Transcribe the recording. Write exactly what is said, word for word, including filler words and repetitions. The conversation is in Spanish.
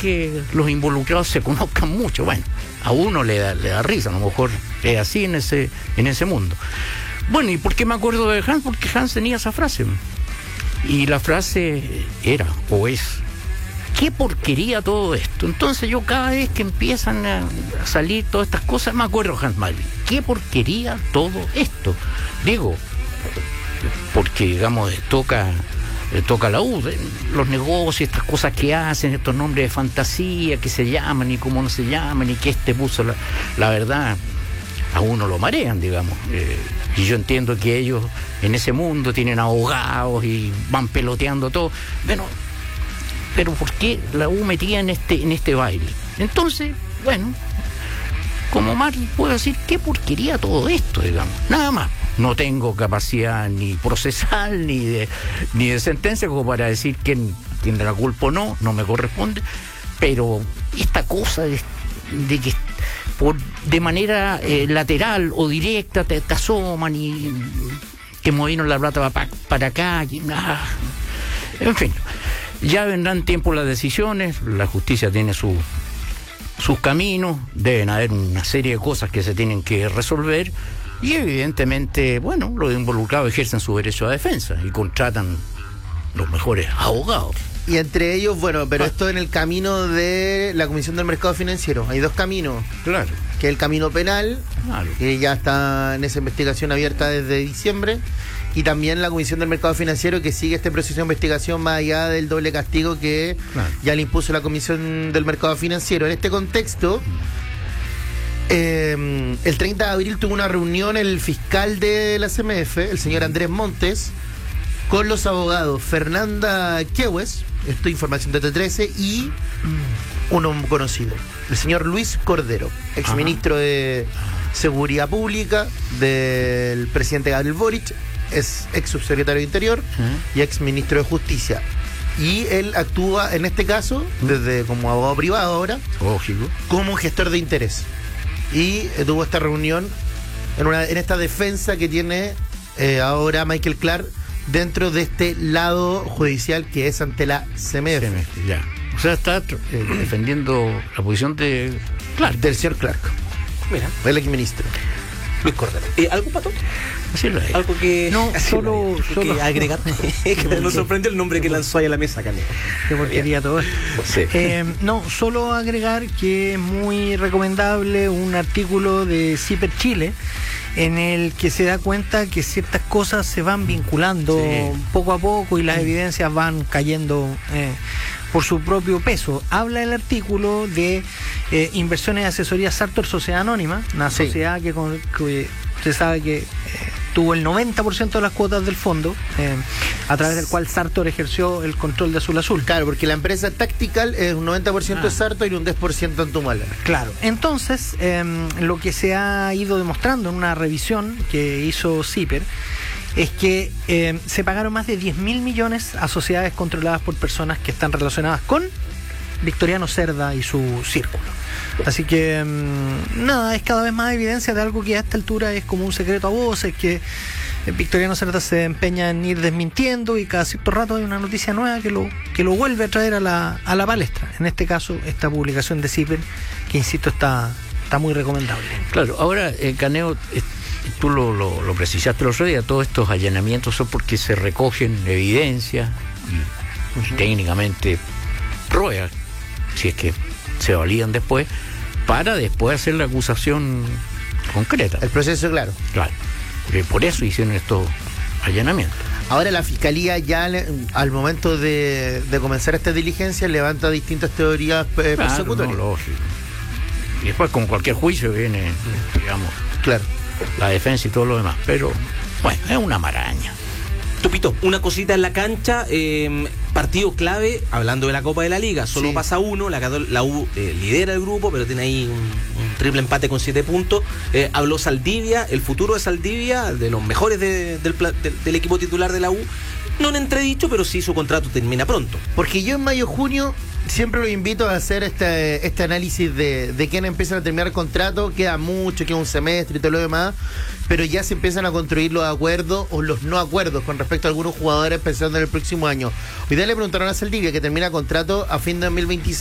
que los involucrados se conozcan mucho. Bueno, a uno le da, le da risa, a lo mejor es así en ese, en ese mundo. Bueno, ¿y por qué me acuerdo de Hans? Porque Hans tenía esa frase. Y la frase era, o es, qué porquería todo esto. Entonces yo cada vez que empiezan a salir todas estas cosas, me acuerdo de Hans Malvin. Qué porquería todo esto. Digo, porque digamos, toca... le toca a la U, los negocios, estas cosas que hacen, estos nombres de fantasía que se llaman y cómo no se llaman y que este puso la, la verdad, a uno lo marean, digamos. Eh, y yo entiendo que ellos en ese mundo tienen abogados y van peloteando todo. Bueno, pero ¿por qué la U metía en este, en este baile? Entonces, bueno, como más puedo decir, qué porquería todo esto, digamos, nada más. No tengo capacidad ni procesal ni de ni de sentencia como para decir quién tiene la culpa o no, no me corresponde, pero esta cosa de, de que por de manera eh, lateral o directa te, te asoman y que movieron la plata para, para acá, y, ah, en fin, ya vendrán tiempo las decisiones, la justicia tiene su sus caminos, deben haber una serie de cosas que se tienen que resolver. Y evidentemente, bueno, los involucrados ejercen su derecho a defensa y contratan los mejores abogados. Y entre ellos, bueno, pero ah. esto en el camino de la Comisión del Mercado Financiero. Hay dos caminos. Claro. Que es el camino penal, claro, que ya está en esa investigación abierta desde diciembre. Y también la Comisión del Mercado Financiero, que sigue este proceso de investigación más allá del doble castigo que claro. ya le impuso la Comisión del Mercado Financiero. En este contexto... Eh, el treinta de abril tuvo una reunión el fiscal de la C M F, el señor Andrés Montes, con los abogados Fernanda Queues, esto es información de T trece, y uno conocido, el señor Luis Cordero, exministro de Seguridad Pública del presidente Gabriel Boric, es ex subsecretario de Interior uh-huh. y ex ministro de Justicia. Y él actúa en este caso, desde como abogado privado ahora, lógico, como gestor de interés. Y eh, tuvo esta reunión en, una, en esta defensa que tiene eh, ahora Michael Clark dentro de este lado judicial que es ante la C M F. C M F, ya. O sea, está eh, defendiendo la posición de Clark, del señor Clark. Mira. El exministro. Luis Cordero. Eh, ¿Algo, Pato? Así lo es. Algo que... No, solo... solo que agregar. Que nos sorprendió el nombre que lanzó ahí a la mesa, Canelo. Qué porquería todo esto. Sí. Eh, no, solo agregar que es muy recomendable un artículo de CIPER Chile en el que se da cuenta que ciertas cosas se van vinculando sí. poco a poco y las evidencias van cayendo eh, por su propio peso. Habla el artículo de eh, inversiones de asesoría Sartor Sociedad Anónima, una sí. sociedad que, con, que usted sabe que eh, tuvo el noventa por ciento de las cuotas del fondo, eh, a través del cual Sartor ejerció el control de Azul Azul. Claro, porque la empresa Tactical es un noventa por ciento ah. de Sartor y un diez por ciento Antumala. Claro, entonces eh, lo que se ha ido demostrando en una revisión que hizo CIPER es que eh, se pagaron más de diez mil millones a sociedades controladas por personas que están relacionadas con Victoriano Cerda y su círculo. Así que mmm, nada, es cada vez más evidencia de algo que a esta altura es como un secreto a voces, que Victoriano Cerda se empeña en ir desmintiendo y cada cierto rato hay una noticia nueva que lo que lo vuelve a traer a la, a la palestra. En este caso, esta publicación de CIPER, que insisto, está, está muy recomendable. Claro, ahora, eh, Caneo, eh, tú lo, lo, lo precisaste el otro día, todos estos allanamientos son porque se recogen evidencias y, uh-huh. y técnicamente pruebas, si es que se validan después, para después hacer la acusación concreta. El proceso, claro. Claro. Eh, por eso hicieron estos allanamientos. Ahora la Fiscalía ya le, al momento de, de comenzar esta diligencia levanta distintas teorías eh, claro, persecutorias. No, lógico. Y después con cualquier juicio viene, digamos, claro, la defensa y todo lo demás. Pero, bueno, es una maraña. Tupito, una cosita en la cancha, eh, partido clave, hablando de la Copa de la Liga, solo sí. pasa uno, la, la U eh, lidera el grupo, pero tiene ahí un, un triple empate con siete puntos, eh, habló Saldivia, el futuro de Saldivia, de los mejores de, del, del, del equipo titular de la U, no en entredicho, pero sí su contrato termina pronto. Porque yo en mayo-junio siempre los invito a hacer este, este análisis de, de quién empiezan a terminar el contrato, queda mucho, queda un semestre y todo lo demás, pero ya se empiezan a construir los acuerdos o los no acuerdos con respecto a algunos jugadores pensando en el próximo año. Hoy día le preguntaron a Saldivia, que termina contrato a fin de dos mil veintiséis.